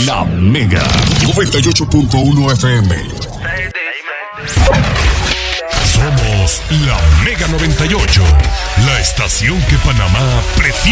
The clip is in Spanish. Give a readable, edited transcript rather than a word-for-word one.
La Mega 98.1 FM. Somos La Mega 98, la estación que Panamá prefiere.